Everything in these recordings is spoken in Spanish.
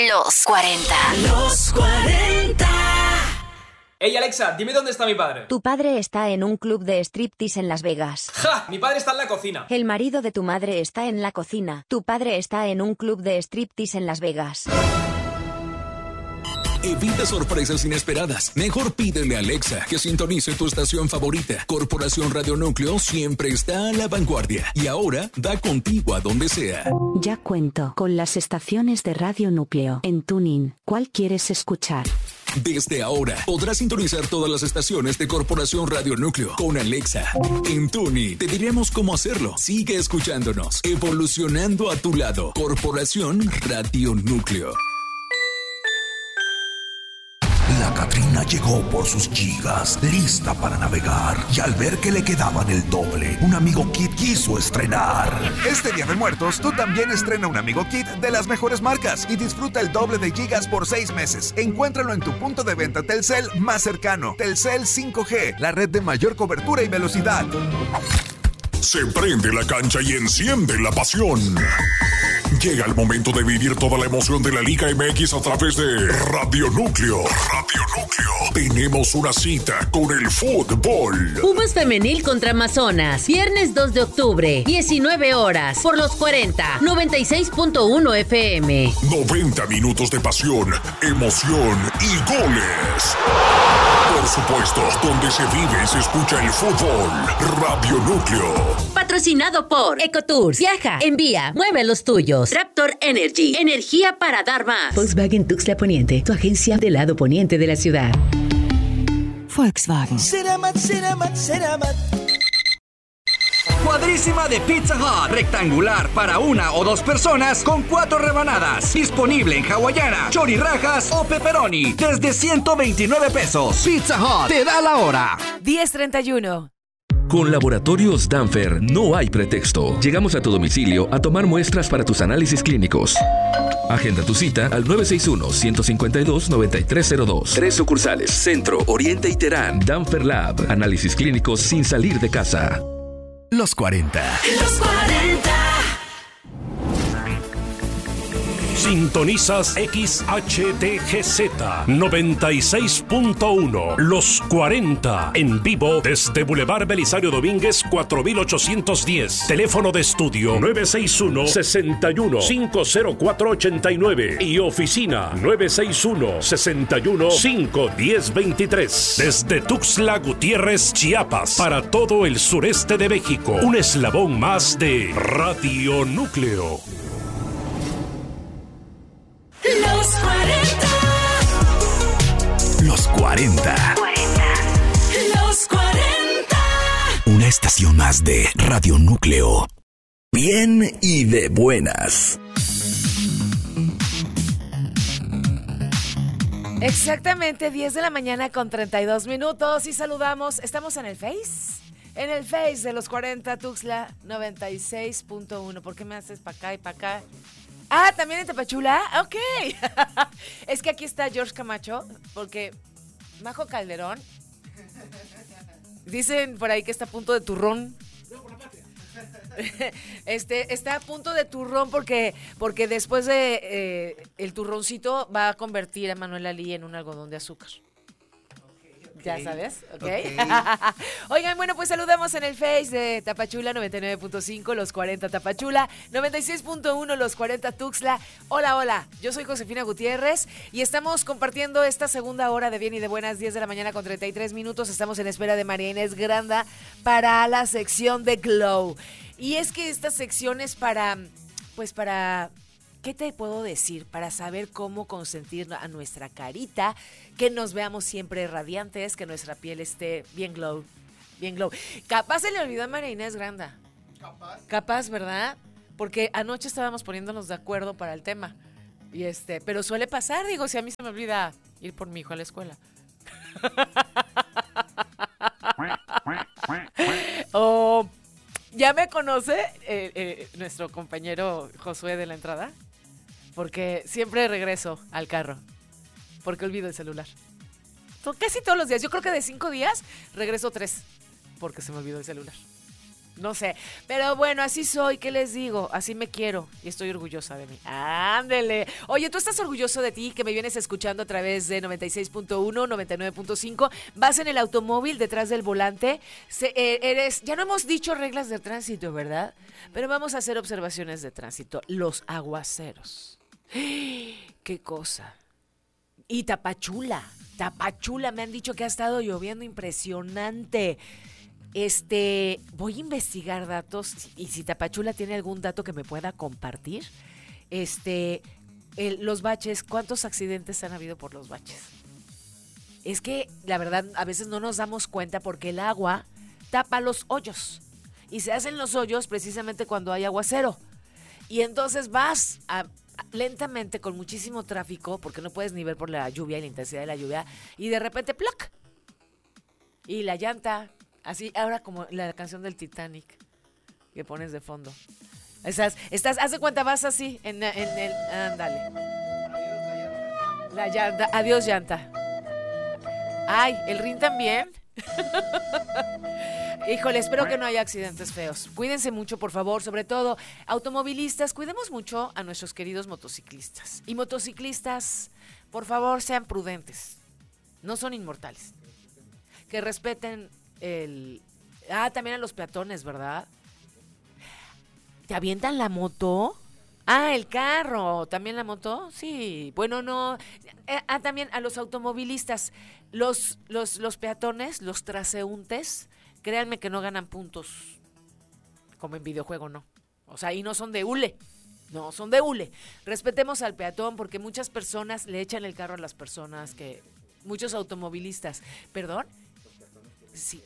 Los 40. Los 40. Ey, Alexa, dime dónde está mi padre. Tu padre está en un club de striptease en Las Vegas. ¡Ja! Mi padre está en la cocina. El marido de tu madre está en la cocina. Tu padre está en un club de striptease en Las Vegas. Evita sorpresas inesperadas. Mejor pídele a Alexa que sintonice tu estación favorita. Corporación Radio Núcleo siempre está a la vanguardia y ahora da contigo a donde sea. Ya cuento con las estaciones de Radio Núcleo en TuneIn. ¿Cuál quieres escuchar? Desde ahora podrás sintonizar todas las estaciones de Corporación Radio Núcleo con Alexa. En TuneIn te diremos cómo hacerlo. Sigue escuchándonos, evolucionando a tu lado. Corporación Radio Núcleo. La Catrina llegó por sus gigas, lista para navegar. Y al ver que le quedaban el doble, un Amigo Kit quiso estrenar. Este Día de Muertos, tú también estrena un Amigo Kit de las mejores marcas y disfruta el doble de gigas por 6 meses. Encuéntralo en tu punto de venta Telcel más cercano. Telcel 5G, la red de mayor cobertura y velocidad. Se prende la cancha y enciende la pasión. Llega el momento de vivir toda la emoción de la Liga MX a través de Radio Núcleo. Radio Núcleo. Tenemos una cita con el fútbol. Pumas Femenil contra Amazonas. Viernes 2 de octubre, 19 horas. Por los 40, 96.1 FM. 90 minutos de pasión, emoción y goles. Por supuesto, donde se vive y se escucha el fútbol. Radio Núcleo. Patrocinado por Ecotours. Viaja, envía, mueve los tuyos. Raptor Energy. Energía para dar más. Volkswagen Tuxtla Poniente, tu agencia del lado poniente de la ciudad. Volkswagen. Cuadrísima de Pizza Hut. Rectangular para 1 o 2 personas con 4 rebanadas. Disponible en hawaiana, chorirrajas o pepperoni. Desde 129 pesos. Pizza Hut te da la hora. 10:31. Con Laboratorios Danfer no hay pretexto. Llegamos a tu domicilio a tomar muestras para tus análisis clínicos. Agenda tu cita al 961-152-9302. 3 sucursales: Centro, Oriente y Terán. Danfer Lab. Análisis clínicos sin salir de casa. Los 40. Los 40. Sintonizas XHTGZ 96.1 Los 40 en vivo desde Boulevard Belisario Domínguez 4810. Teléfono de estudio 961-61-50489 y oficina 961-61-51023. Desde Tuxtla Gutiérrez, Chiapas, para todo el sureste de México. Un eslabón más de Radio Núcleo. Los 40. Los 40. Los 40. Una estación más de Radio Núcleo. Bien y de buenas. Exactamente 10 de la mañana con 32 minutos y saludamos. ¿Estamos en el Face? En el Face de los 40 Tuxtla 96.1. ¿Por qué me haces para acá y para acá? Ah, ¿también en Tapachula? Ok. Es que aquí está George Camacho, porque Majo Calderón, dicen por ahí que está a punto de turrón. Está a punto de turrón porque después de el turroncito va a convertir a Manuel Ali en un algodón de azúcar. Ya sabes, ¿ok? Oigan, bueno, pues saludamos en el Face de Tapachula 99.5, Los 40 Tapachula, 96.1, Los 40 Tuxtla. Hola, hola, yo soy Josefina Gutiérrez y estamos compartiendo esta segunda hora de Bien y de Buenas, 10 de la mañana con 33 minutos. Estamos en espera de María Inés Granda para la sección de Glow. Y es que esta sección es para, ¿qué te puedo decir? Para saber cómo consentir a nuestra carita, que nos veamos siempre radiantes, que nuestra piel esté bien glow, bien glow. Capaz se le olvidó a María Inés Granda. Capaz, ¿verdad? Porque anoche estábamos poniéndonos de acuerdo para el tema. Y pero suele pasar, digo, si a mí se me olvida ir por mi hijo a la escuela. O ya me conoce nuestro compañero Josué de la entrada. Porque siempre regreso al carro, porque olvido el celular. Casi todos los días, yo creo que de 5 días regreso 3, porque se me olvidó el celular. No sé, pero bueno, así soy, ¿qué les digo? Así me quiero y estoy orgullosa de mí. ¡Ándele! Oye, ¿tú estás orgulloso de ti que me vienes escuchando a través de 96.1, 99.5? Vas en el automóvil detrás del volante. Ya no hemos dicho reglas de tránsito, ¿verdad? Pero vamos a hacer observaciones de tránsito. Los aguaceros. ¡Qué cosa! Y Tapachula, me han dicho que ha estado lloviendo impresionante. Voy a investigar datos y si Tapachula tiene algún dato que me pueda compartir. Los baches, ¿cuántos accidentes han habido por los baches? Es que, la verdad, a veces no nos damos cuenta porque el agua tapa los hoyos. Y se hacen los hoyos precisamente cuando hay aguacero. Y entonces vas lentamente con muchísimo tráfico, porque no puedes ni ver por la lluvia y la intensidad de la lluvia, y de repente, ¡plac! Y la llanta... Así, ahora como la canción del Titanic que pones de fondo. Estás, haz de cuenta, vas así en el... Ándale. La llanta, adiós llanta. Ay, ¿el rin también? Híjole, espero que no haya accidentes feos. Cuídense mucho, por favor, sobre todo automovilistas, cuidemos mucho a nuestros queridos motociclistas. Y motociclistas, por favor, sean prudentes. No son inmortales. Que respeten también a los peatones, ¿verdad? ¿Te avientan la moto? El carro, ¿también la moto? Sí, bueno, no. También a los automovilistas, los peatones, los transeúntes, créanme que no ganan puntos, como en videojuego, no. O sea, y no son de hule. No, son de hule. Respetemos al peatón porque muchas personas le echan el carro a las personas muchos automovilistas. ¿Perdón? Sí.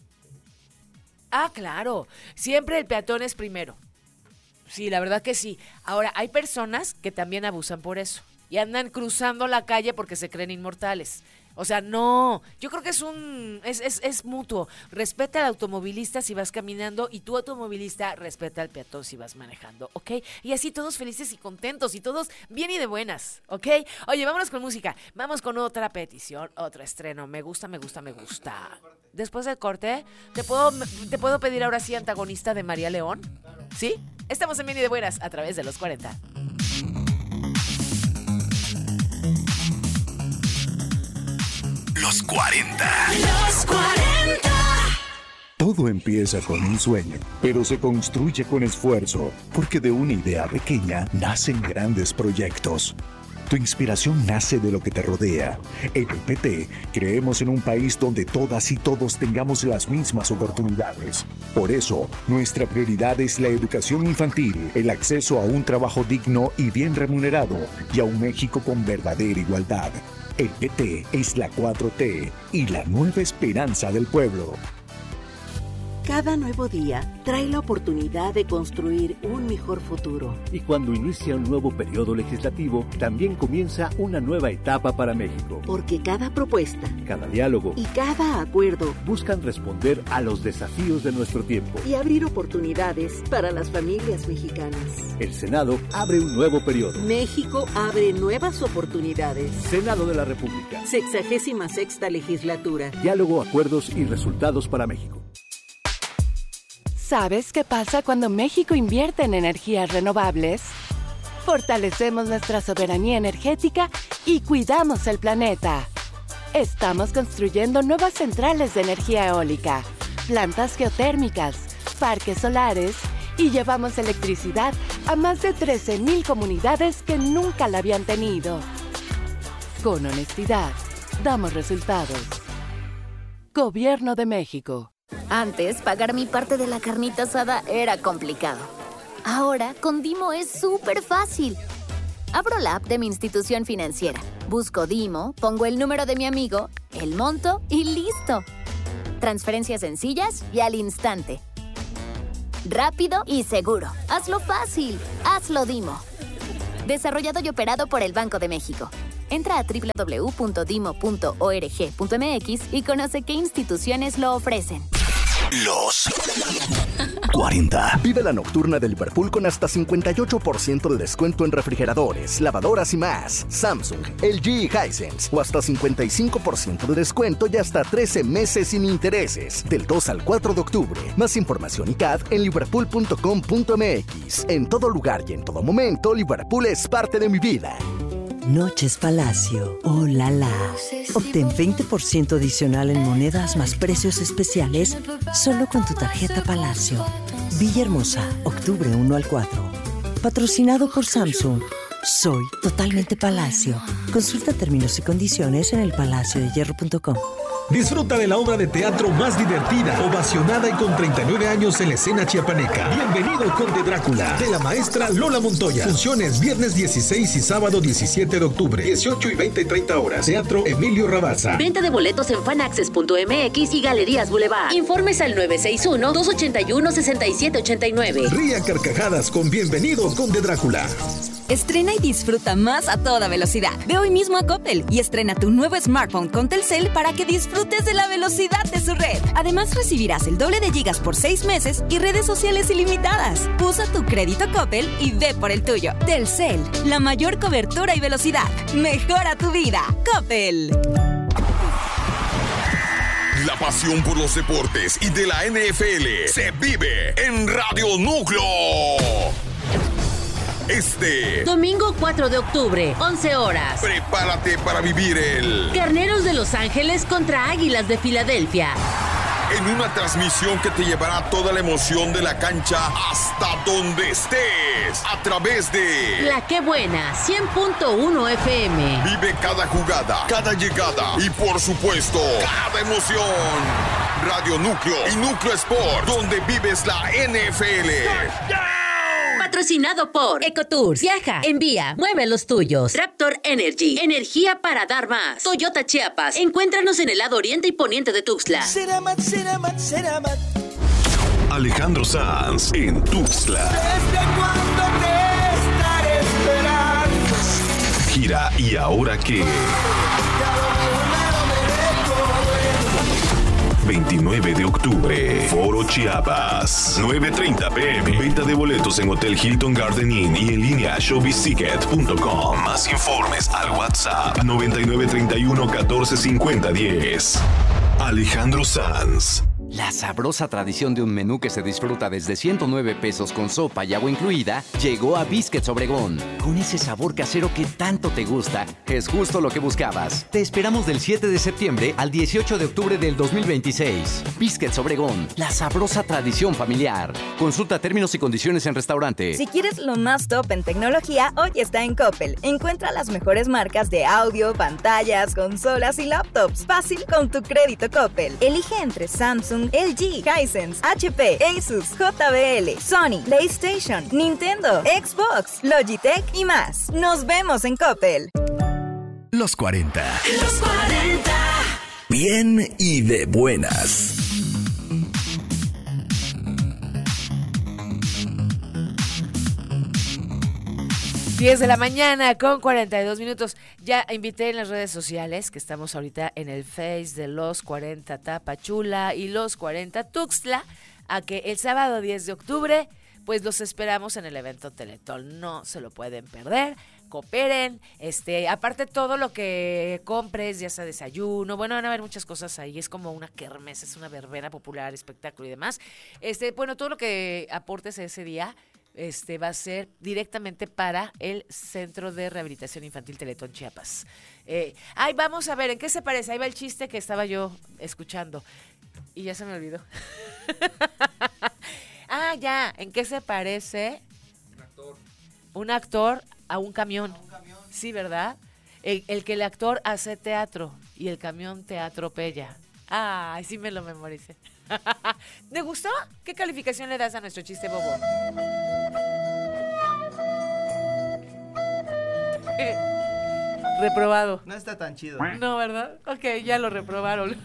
Claro. Siempre el peatón es primero. Sí, la verdad que sí. Ahora, hay personas que también abusan por eso. Y andan cruzando la calle porque se creen inmortales. O sea, no. Yo creo que es mutuo. Respeta al automovilista si vas caminando y tu automovilista respeta al peatón si vas manejando, ¿ok? Y así todos felices y contentos y todos bien y de buenas, ¿ok? Oye, vámonos con música. Vamos con otra petición, otro estreno. Me gusta. Después del corte, ¿te puedo pedir ahora sí antagonista de María León? ¿Sí? Estamos en Bien y de Buenas a través de los 40. Los 40. Los 40. Todo empieza con un sueño, pero se construye con esfuerzo, porque de una idea pequeña nacen grandes proyectos. Tu inspiración nace de lo que te rodea. En el PT creemos en un país donde todas y todos tengamos las mismas oportunidades. Por eso, nuestra prioridad es la educación infantil, el acceso a un trabajo digno y bien remunerado, y a un México con verdadera igualdad. El PT es la 4T y la nueva esperanza del pueblo. Cada nuevo día trae la oportunidad de construir un mejor futuro. Y cuando inicia un nuevo periodo legislativo, también comienza una nueva etapa para México. Porque cada propuesta, cada diálogo y cada acuerdo buscan responder a los desafíos de nuestro tiempo y abrir oportunidades para las familias mexicanas. El Senado abre un nuevo periodo. México abre nuevas oportunidades. Senado de la República. 66ª legislatura. Diálogo, acuerdos y resultados para México. ¿Sabes qué pasa cuando México invierte en energías renovables? Fortalecemos nuestra soberanía energética y cuidamos el planeta. Estamos construyendo nuevas centrales de energía eólica, plantas geotérmicas, parques solares y llevamos electricidad a más de 13,000 comunidades que nunca la habían tenido. Con honestidad, damos resultados. Gobierno de México. Antes, pagar mi parte de la carnita asada era complicado. Ahora, con Dimo es súper fácil. Abro la app de mi institución financiera, busco Dimo, pongo el número de mi amigo, el monto y ¡listo! Transferencias sencillas y al instante. Rápido y seguro. Hazlo fácil. Hazlo Dimo. Desarrollado y operado por el Banco de México. Entra a www.dimo.org.mx y conoce qué instituciones lo ofrecen. Los 40. Vive la nocturna de Liverpool con hasta 58% de descuento en refrigeradores, lavadoras y más. Samsung, LG y Hisense. O hasta 55% de descuento y hasta 13 meses sin intereses. Del 2 al 4 de octubre. Más información y CAD en liverpool.com.mx. En todo lugar y en todo momento, Liverpool es parte de mi vida. Noches Palacio. ¡Oh, la la! Obtén 20% adicional en monedas más precios especiales solo con tu tarjeta Palacio. Villahermosa, octubre 1 al 4. Patrocinado por Samsung. Soy totalmente Palacio. Consulta términos y condiciones en elpalaciodehierro.com. Disfruta de la obra de teatro más divertida, ovacionada y con 39 años en la escena chiapaneca. Bienvenido Conde Drácula, de la maestra Lola Montoya. Funciones viernes 16 y sábado 17 de octubre, 18 y 20 y 30 horas. Teatro Emilio Rabasa. Venta de boletos en fanaccess.mx y Galerías Boulevard. Informes al 961-281-6789. Ría carcajadas con Bienvenido Conde Drácula. Estrena y disfruta más a toda velocidad. Ve hoy mismo a Coppel y estrena tu nuevo smartphone con Telcel para que disfrutes de la velocidad de su red. Además, recibirás el doble de gigas por 6 meses y redes sociales ilimitadas. Usa tu crédito Coppel y ve por el tuyo. Telcel, la mayor cobertura y velocidad. Mejora tu vida. Coppel. La pasión por los deportes y de la NFL se vive en Radio Núcleo. Domingo 4 de octubre, 11 horas. Prepárate para vivir el Carneros de Los Ángeles contra Águilas de Filadelfia. En una transmisión que te llevará toda la emoción de la cancha hasta donde estés. A través de La Qué Buena, 100.1 FM. Vive cada jugada, cada llegada y por supuesto, cada emoción. Radio Núcleo y Núcleo Sport, donde vives la NFL. Patrocinado por Ecotours. Viaja, envía, mueve los tuyos. Raptor Energy. Energía para dar más. Toyota Chiapas. Encuéntranos en el lado oriente y poniente de Tuxtla. Alejandro Sanz en Tuxtla. ¿Desde cuándo te estaré esperando? Gira ¿Y ahora qué? 29 de octubre, Foro Chiapas, 9:30 p.m. Venta de boletos en Hotel Hilton Garden Inn y en línea showbizticket.com. Más informes al WhatsApp 9931 1450 10. Alejandro Sanz. La sabrosa tradición de un menú que se disfruta desde 109 pesos con sopa y agua incluida llegó a Biscuits Obregón. Con ese sabor casero que tanto te gusta, es justo lo que buscabas. Te esperamos del 7 de septiembre al 18 de octubre del 2026. Biscuits Obregón, la sabrosa tradición familiar. Consulta términos y condiciones en restaurante. Si quieres lo más top en tecnología, hoy está en Coppel. Encuentra las mejores marcas de audio, pantallas, consolas y laptops. Fácil con tu crédito Coppel. Elige entre Samsung, LG, Hisense, HP, Asus, JBL, Sony, PlayStation, Nintendo, Xbox, Logitech y más. Nos vemos en Coppel. Los 40. Los 40. Bien y de buenas. Diez de la mañana con 42 minutos. Ya invité en las redes sociales, que estamos ahorita en el Face de Los 40 Tapachula y Los 40 Tuxtla, a que el sábado 10 de octubre, pues los esperamos en el evento Teletón. No se lo pueden perder. Cooperen, aparte todo lo que compres, ya sea desayuno, bueno, van a haber muchas cosas ahí, es como una kermés, es una verbena popular, espectáculo y demás. Bueno, todo lo que aportes ese día, va a ser directamente para el Centro de Rehabilitación Infantil Teletón Chiapas. Vamos a ver, ¿en qué se parece? Ahí va el chiste que estaba yo escuchando y ya se me olvidó. Ya, ¿en qué se parece? Un actor a un camión. Sí, ¿verdad? El que el actor hace teatro y el camión te atropella. Sí me lo memoricé. ¿Te gustó? ¿Qué calificación le das a nuestro chiste bobo? Reprobado. No está tan chido. No, ¿verdad? Ok, ya lo reprobaron.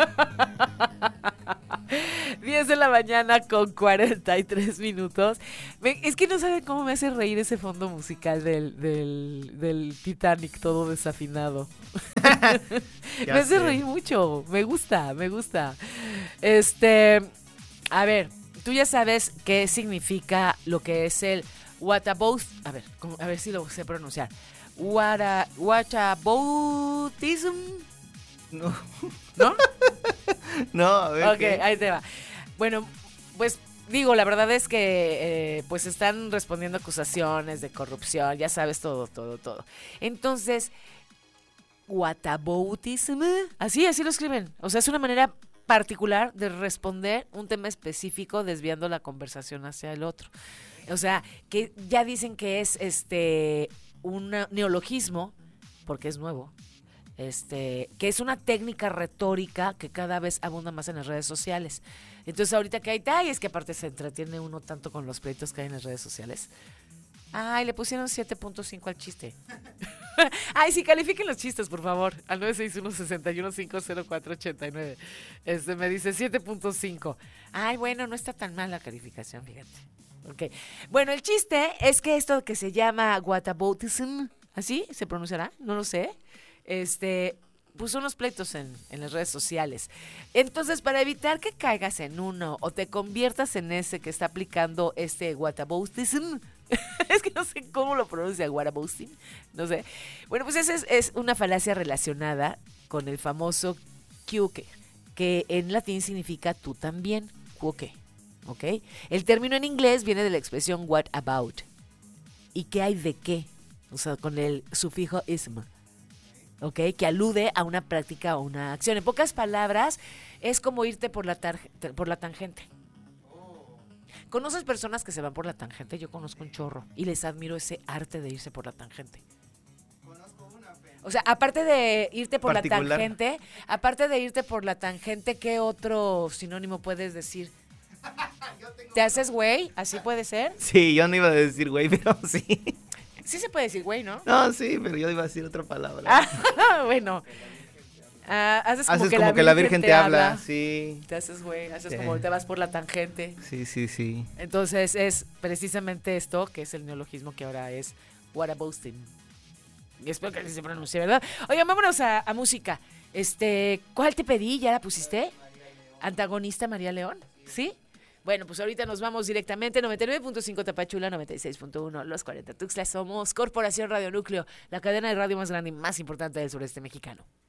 10 de la mañana con 43 minutos. Es que no saben cómo me hace reír ese fondo musical del Titanic todo desafinado. Me hace reír mucho. Me gusta. A ver, tú ya sabes qué significa lo que es el whataboutism. A ver si lo sé pronunciar. Whataboutism. No. ¿No? No, a ver. Ok, ¿qué? ahí te va. Bueno, pues digo, la verdad es que pues están respondiendo acusaciones de corrupción, ya sabes, todo. Entonces, whataboutism, así lo escriben. O sea, es una manera particular de responder un tema específico desviando la conversación hacia el otro. O sea, que ya dicen que es un neologismo, porque es nuevo, que es una técnica retórica que cada vez abunda más en las redes sociales. Entonces ahorita que hay es que aparte se entretiene uno tanto con los pleitos que hay en las redes sociales. Ay, le pusieron 7.5 al chiste. Ay, sí, califiquen los chistes, por favor. Al 961-61-50489. Me dice 7.5. Ay, bueno, no está tan mal la calificación, fíjate. Ok. Bueno, el chiste es que esto que se llama whataboutism, ¿así se pronunciará? No lo sé. Puso unos pleitos en las redes sociales. Entonces, para evitar que caigas en uno o te conviertas en ese que está aplicando whataboutism, es que no sé cómo lo pronuncia, whataboutism, no sé. Bueno, pues esa es una falacia relacionada con el famoso quoque, que en latín significa tú también, quoque, ¿ok? El término en inglés viene de la expresión what about. ¿Y qué hay de qué? O sea, con el sufijo ism. ¿Ok? Que alude a una práctica o una acción. En pocas palabras, es como irte por la tangente. ¿Conoces personas que se van por la tangente? Yo conozco un chorro y les admiro ese arte de irse por la tangente. O sea, aparte de irte por la tangente, ¿qué otro sinónimo puedes decir? ¿Te haces güey? ¿Así puede ser? Sí, yo no iba a decir güey, pero sí. Sí se puede decir güey, ¿no? No, sí, pero yo iba a decir otra palabra. Bueno. Haces como que la Virgen te habla, sí. Te haces güey, como te vas por la tangente. Sí. Entonces es precisamente esto, que es el neologismo que ahora es whataboutism. Y espero que se pronuncie, ¿verdad? Oigan, vámonos a música. ¿Cuál te pedí? ¿Ya la pusiste? ¿Antagonista María León? ¿Sí? Bueno, pues ahorita nos vamos directamente, 99.5 Tapachula, 96.1 Los 40 Tuxtla. Somos Corporación Radio Núcleo, la cadena de radio más grande y más importante del sureste mexicano.